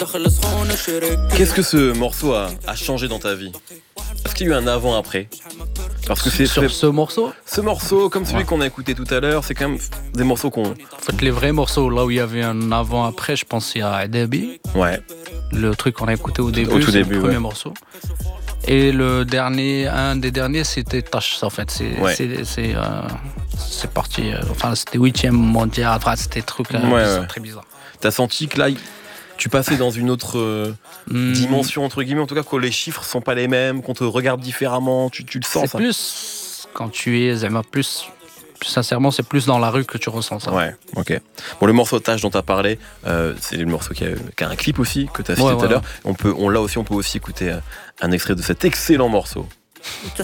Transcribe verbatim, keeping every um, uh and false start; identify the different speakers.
Speaker 1: Qu'est-ce que ce morceau a, a changé dans ta vie? Est-ce qu'il y a eu un avant-après? Parce que c'est
Speaker 2: Sur
Speaker 1: c'est-
Speaker 2: ce morceau,
Speaker 1: ce morceau, comme celui
Speaker 2: Ouais.
Speaker 1: qu'on a écouté tout à l'heure, c'est quand même des morceaux qu'on...
Speaker 2: en fait, les vrais morceaux, là où il y avait un avant-après, je pense qu'il y a Adabi,
Speaker 1: Ouais,
Speaker 2: le truc qu'on a écouté au début,
Speaker 1: Au tout
Speaker 2: c'est
Speaker 1: début,
Speaker 2: le premier
Speaker 1: ouais.
Speaker 2: morceau. Et le dernier, un des derniers, c'était Tash, en fait. C'est,
Speaker 1: Ouais.
Speaker 2: c'est, c'est, euh, c'est parti, euh, enfin, c'était huitième mondial, enfin, c'était truc euh,
Speaker 1: Ouais,
Speaker 2: bizarre,
Speaker 1: ouais.
Speaker 2: très bizarre.
Speaker 1: t'as senti que là, il- tu passais dans une autre euh,
Speaker 2: Hmm,
Speaker 1: dimension, entre guillemets, en tout cas, que les chiffres sont pas les mêmes, qu'on te regarde différemment, tu, tu le sens,
Speaker 2: C'est
Speaker 1: ça?
Speaker 2: plus, quand tu es, Zema, plus, plus sincèrement, c'est plus dans la rue que tu ressens ça.
Speaker 1: Ouais, ok. Bon, le morceau Tâche dont tu as parlé, euh, c'est le morceau qui a, qui a un clip aussi, que tu as cité
Speaker 2: Ouais,
Speaker 1: tout à
Speaker 2: ouais,
Speaker 1: l'heure. On peut, on l'a aussi, on peut aussi écouter euh, un extrait de cet excellent morceau.